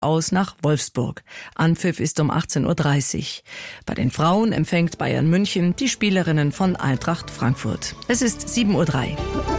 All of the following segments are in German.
aus nach Wolfsburg. Anpfiff ist um 18:30 Uhr. Bei den Frauen empfängt Bayern München die Spielerinnen von Eintracht Frankfurt. Es ist 7:03 Uhr.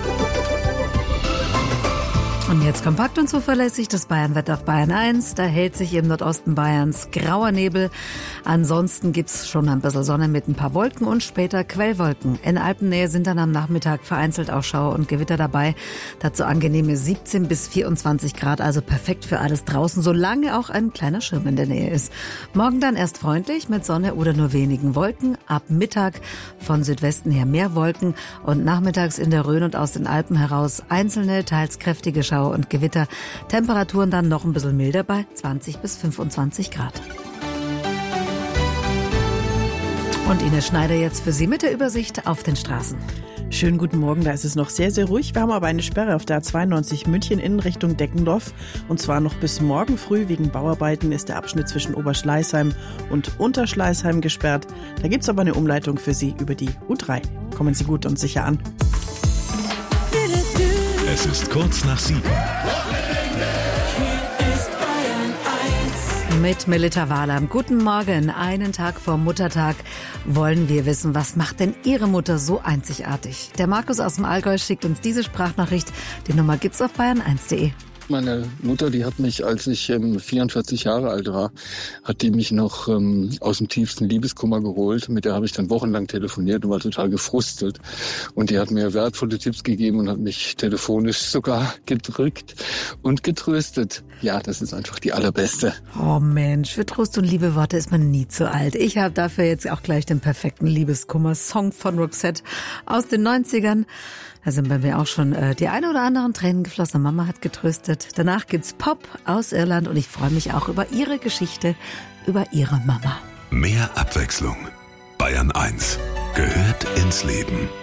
Und jetzt kompakt und zuverlässig das Bayernwetter auf Bayern 1. Da hält sich im Nordosten Bayerns grauer Nebel. Ansonsten gibt's schon ein bisschen Sonne mit ein paar Wolken und später Quellwolken. In Alpennähe sind dann am Nachmittag vereinzelt auch Schauer und Gewitter dabei. Dazu angenehme 17 bis 24 Grad, also perfekt für alles draußen, solange auch ein kleiner Schirm in der Nähe ist. Morgen dann erst freundlich mit Sonne oder nur wenigen Wolken. Ab Mittag von Südwesten her mehr Wolken und nachmittags in der Rhön und aus den Alpen heraus einzelne, teils kräftige Schauer und Gewitter. Temperaturen dann noch ein bisschen milder bei 20 bis 25 Grad. Und Ines Schneider jetzt für Sie mit der Übersicht auf den Straßen. Schönen guten Morgen, da ist es noch sehr, sehr ruhig. Wir haben aber eine Sperre auf der A92 München in Richtung Deckendorf. Und zwar noch bis morgen früh. Wegen Bauarbeiten ist der Abschnitt zwischen Oberschleißheim und Unterschleißheim gesperrt. Da gibt es aber eine Umleitung für Sie über die U3. Kommen Sie gut und sicher an. Es ist kurz nach 7. Mit Melita Wahler. Guten Morgen. Einen Tag vor Muttertag wollen wir wissen, was macht denn Ihre Mutter so einzigartig? Der Markus aus dem Allgäu schickt uns diese Sprachnachricht. Die Nummer gibt's auf bayern1.de. Meine Mutter, die hat mich, als ich 44 Jahre alt war, hat die mich noch aus dem tiefsten Liebeskummer geholt. Mit der habe ich dann wochenlang telefoniert und war total gefrustet. Und die hat mir wertvolle Tipps gegeben und hat mich telefonisch sogar gedrückt und getröstet. Ja, das ist einfach die allerbeste. Oh Mensch, für Trost und liebe Worte ist man nie zu alt. Ich habe dafür jetzt auch gleich den perfekten Liebeskummer-Song von Roxette aus den 90ern. Da sind bei mir auch schon die eine oder anderen Tränen geflossen. Mama hat getröstet. Danach gibt's Pop aus Irland und ich freue mich auch über Ihre Geschichte, über Ihre Mama. Mehr Abwechslung. Bayern 1 gehört ins Leben.